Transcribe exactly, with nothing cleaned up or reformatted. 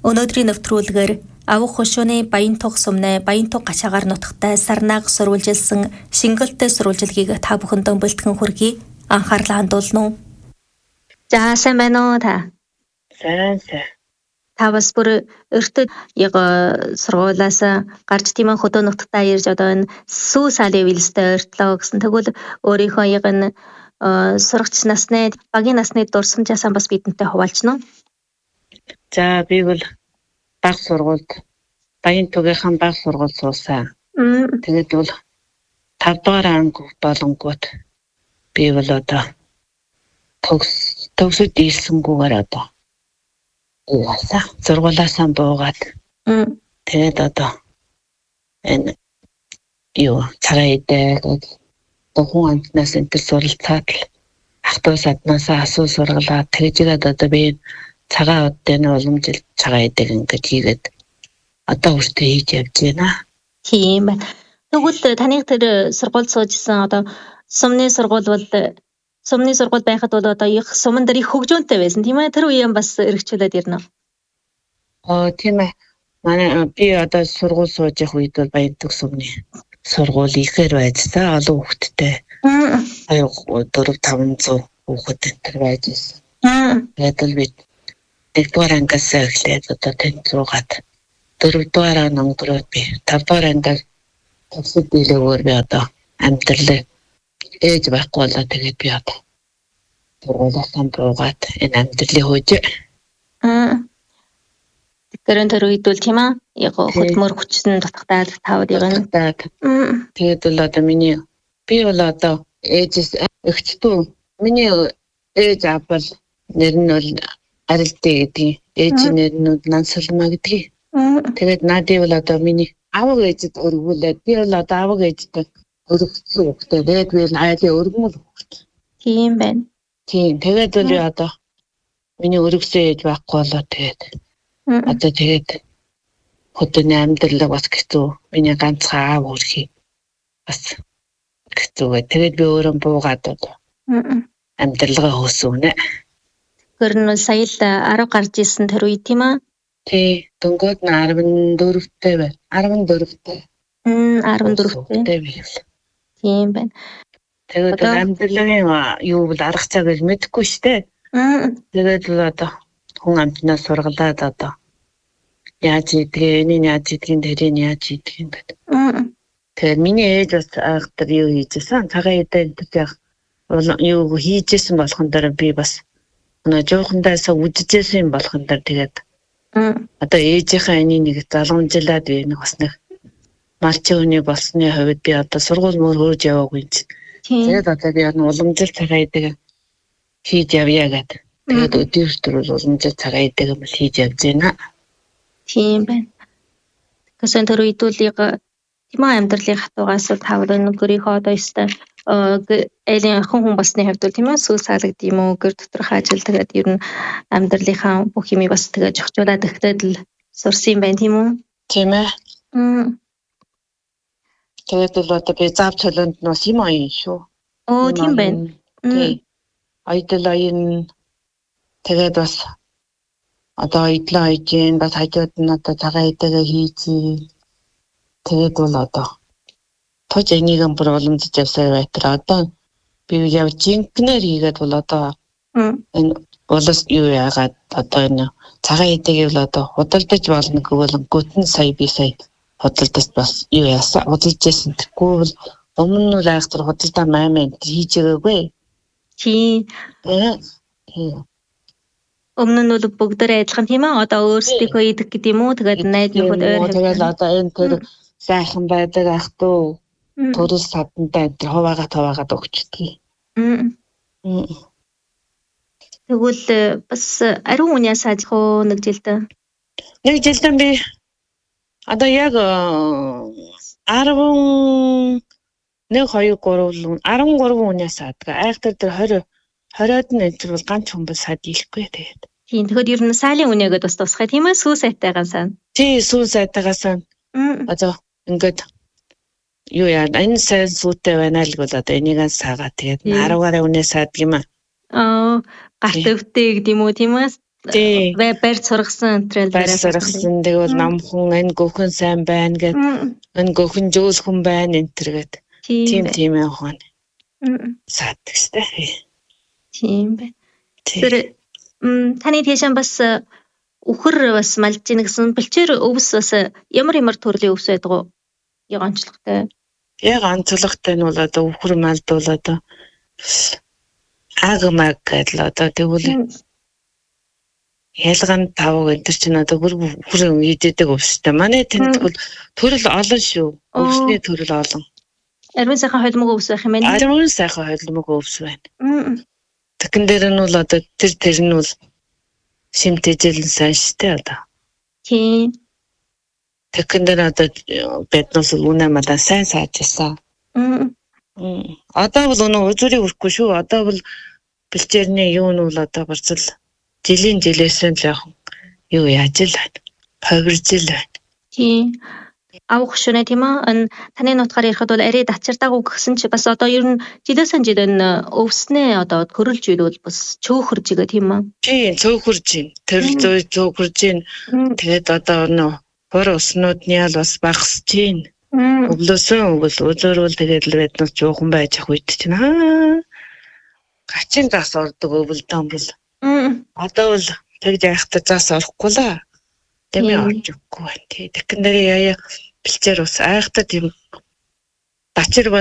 Өнөөдрийн нэвтрүүлгээр авах хошууны Баянтуг сумны Баянтуг гачаагаар нутагтай Сарнааг сурвалжилсан шингэлтэй сурвалжилгийг та бүхэндээ бэлтгэн хүргэе. Анхаарлаа хандуулна уу? За сайн байна уу та? Сайн сайн. Та бас бүр өртөд яг сургуулаас гарч тийм хөдөө нутагтаа ирж одоо энэ сүү салын вилстэй ойртлоо гэсэн. Тэгвэл өөрийнхөө яг энэ сурагч насны, багийн насны дурсамжаасаа бас бидэнтэй хуваалцна уу? За би бол баг сургуульд Баянтугийнхан баг сургууль суусан. Тэгээд бол тав дахь анги болонгууд би бол одоо төгс төгсөд ирсэнгүүгээр одоо яасан сургуулаасаа буугаад тэгээд одоо энэ юу цагаан идэх тухайн амтнаас энэ төр суралцаад л ах дүү саднасаа асуу сургалаа тэгжгээд одоо би цагаан удаа уламжил цагаан идэх ингэж хийгээд одоо өөртөө хийж явж байна. Тийм байна. Тэгвэл таны тэр сургууль суужсэн одоо сумны сургууль бол сумны сургууль байхад бол одоо их суман дээр их хөгжөөнтэй байсан тийм ээ. Тэр үеийн бас эргчүүлээд ирнэ. Аа тийм ээ. Манай би одоо сургууль сууж явах үед бол Баянтуг сумны сургууль ихээр байжсан олон хүүхэдтэй. Аа дөрөв таванзаа хүүхэд энэ байж байсан. Тэгээд л би нэгдүгээр ангиас эхлээд одоо тэнд суугаад дөрөвдүгээр анги өнгөрөөд би тавдугаар ангиас төгсөд дийлэгөөр би одоо амьдралаа ээж байхгүй болоо тэгээд би одоо сургуулиасаа буугаад энэ амьдралыг хөөж. Аа. Тэгэхээр тэр үед бол тийм аа яг хөдөлмөр хүчсэн дутагтаад тавд юм. Тэгээд бол одоо миний би бол одоо ээжээс эгчтүү миний ээж авбал нэр нь бол арилдээ гэдэг. Ээж нэр нь Нансалма гэдэг. Тэгээд наадив бол одоо миний аваг ээжэд өргүүлээд би бол одоо аваг ээжтэй өргөцсөн хүүхдээ. Тэгээд би айлын өргөмөл хүүхдээ. Тийм байна. Тийм. Тэгээд бол одоо миний өргөсөн ээж байхгүй болоо тэгээд одоо тэгээд хөдөөний амьдралаа бас хэцүү. Миний ганцхан аав өрхий бас хэцүүгээ. Тэгээд би өөрөө буугаад одоо амьдралгаа хөөсөн. Тэр нь сая л арав гарч ирсэн тэр үед тийм аа? Тий, дөнгөд нь арван дөрөвтэй бай. арван дөрөвтэй. Мм, арван дөрөвтэй. Тийм байна. Тэгээд амьдралын юу бол арга цаг гэж мэдэхгүй штэ. Тэгээд л одоо хүн амтнаас сургалаад одоо яаж идэх, энийг яаж идэх, тэрийг яаж идэх гэдэг. Тэгээд миний ээж бас айхтар юу хийжсэн. Цагаан идэх яг юу хийжсэн болохон дээр би бас нөө жоохондаасаа үдчихсэн болохон дээр тэгээд одоо ээжийнхээ энийг нэг залгамжлаад би нэг бас нэг малчин хүний болсны хувьд би одоо сургууль мөр хөөж яваагүй юм чинь. Тэгээд одоо би уламжил цагаан идэх хийж явъя гэдэг. Тэгээд өдөр төр уламжил цагаан идэх юм хийж явж байна. Тийм байна. Гэсэн тэр үед бол яг тийм амьдралын хатуугаас тавар нөгөөрийнхөө одоо ёстой элийн хүн хүн басны хувьд бол тийм ээ сүүл саалагд юм уу гэр доторх ажил тэгээд ер нь амьдралынхаа бүх юмыг бас тэгээд зохицуулаад өгтөөд л сурсан юм байна тийм үү? Тийм ээ. Тэгээд бол одоо би зав цолонд нус юм аян шүү. Оо тийм байна. Тий. Айдал аян тэгээд бас одоо идлээ хийж бас хажууд нь одоо цагаан идэгээ хийж тэгээд бол одоо тож энийг бүр уламжиж явсаар байтар одоо би яв жинкнэр хийгээд бол одоо энэ улс юу яагаад одоо энэ цагаан идэгийг бол одоо худалдаж болно гэвэл гүтэн сая би сая худалдаж бас юу яасан худалдажсэн тэгэхгүй бол өмнө нь айхтар худалдаа маймаа хийж байгаагүй. Тий. Өмнө нь бол бүгдээрээ адилхан тийм ээ одоо өөрсдийнхөө идэх гэдэг юм уу тэгээд найз нөхөд өөр тэгээд одоо энэ тэр сайхан байдаг ах дүү төрөл садантай энэ хуваагаа хуваагаад өгчдөг. Тэгвэл бас ариун үнээс ажих уу нэг жилдээ? Нэг жилдээ би одоо яг арван нэг хоёр гурав арван гурван үнээс саадаг. Айхтар тэр двадцать двадцать нь энэ бол ганц хүн бас саад ихгүй тэгээд. Тийм тэгэхээр ер нь сайлын үнээгээд бас тусгай тийм ээ сүү сайтайгаас. Тий сүү сайтайгаас. Одоо ингээд юу яа энэ сайн сүүтэй байна л бол одоо энийгээ саагаа тэгээд арав гаруй үнээс саадаг юм аа. Аа гарт өвтэй гэдэг юм уу тийм ээ? барьж сургасан тренд барьж сургасан тэгвэл намхан энэ гөхөн сайн байна гэд энэ гөхөн жөөл хүн байна энэ төр гэд тийм тийм явах нь. Садагстай. Тийм байна. Тэр таны тийшээ бас үхэр бас малж ийн гэсэн бэлчээр өвс бас ямар ямар төрлийн өвс байдаг уу? Яг онцлогтой. Яг онцлогтой нь бол одоо үхэр малд бол одоо агмаг гэдэл одоо тэгвэл ялган тав гэдэг чинь одоо бүр үхэр иддэг өвстэй. Манай тэнд бол төрөл олон шүү. Өвсний төрөл олон. Ариун сайхан холимог өвс байх юм байна. Ариун сайхан холимог өвс байна. Тэгэн дээр нь бол одоо тэр тэр нь бол шимтэжэл сайн штэ одоо. Тийм. Тэгэн дээр одоо биднээс үнэ мада сайн саажсан. Мм. Одоо бол өнөө үзүүрийг өрөхгүй шүү. Одоо бол бэлчээрний юу нь бол одоо барцал жилийн жилээсэн л яг юу яаж л байна. Ховирж л байна. Тийм. Авах шүнэ тийм ээ. Таны нутгаар ярихад бол арай дачирдаагүй гэсэн чи бас одоо ер нь жилээсэн жил энэ өвснээ одоо хөрөлж ивэл бас чөөхөрж игээ тийм ээ. Тийм цөөхөрж ийн. Тэр зүй цөөхөрж ийн. Тэгээд одоо нөө хор уснууд нь ял бас багасж ийн. Өглөөсөн өгөл өзөрвөл тэгээд л биднээс жоохон байж ах үед чинь аа гачин зас ордог өвөлдөн бол. Одоо бол тэгж яахтай зас орохгүй л. Тэмээ орж өгөхгүй байна. Тэгэн дээр яа бэлчээр ус айхтар тийм дачир